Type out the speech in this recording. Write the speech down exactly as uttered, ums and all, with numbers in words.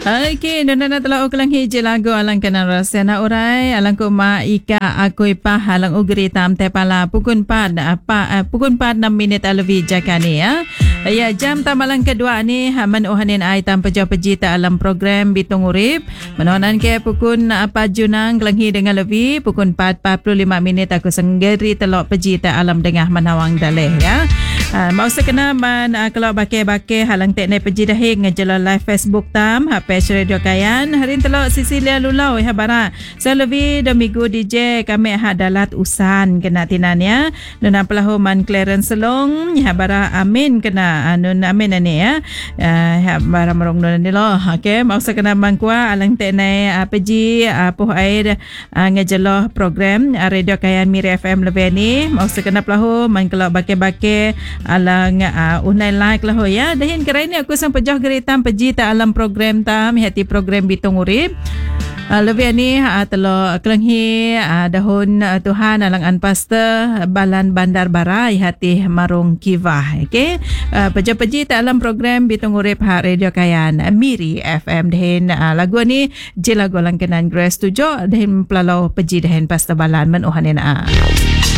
Okey, nona na telah ukelang hiji lagu alang kana rasana urai alang ko ma ika akoi pa halang ugri tam te pala pukun pad apa pukun pad enam minit alwi jakani ya. Ya jam tamalang kedua ni haman uhanin ai tam peja-peji ta alam program Bitung Urip. Menonan ke pukun apa junang kelanghi dengan lebih pukun empat empat puluh lima minit aku senggeri telok peji ta alam dengah manawang daleh ya. Uh, mau sekena man uh, kalau bakai-bakai halang teknik peji dahi ngejala live Facebook tam ha page Radio Kayan harin telok Sisilia Lulau ya bara so lebih do minggu D J kami ha dalat usan kena tinanya nun pelahu man Clarence Selong ya bara amin kena nun amin ani ya uh, ha bara merong nun ni lo okey mau sekena man kuah alang teknik uh, peji uh, poh air uh, ngejala program uh, Radio Kayan Miri F M lebih ni mau sekena pelahu man kalau bakai-bakai alang uh, unai like lah ya dahin kira ini aku sampai jauh geritam peji ta alam program tam hati program Bitung Urip uh, lebih ni uh, telo kelenghi uh, dahun uh, Tuhan alang anpaste balan Bandar Barai hati marung kivah okey uh, peji-peji ta alam program Bitung Urip ha Radio Kayan uh, Miri F M dahin uh, lagu ni je lagu lang kenan Grace tujo dahin pelalau peji dahin paste balan men uhanin a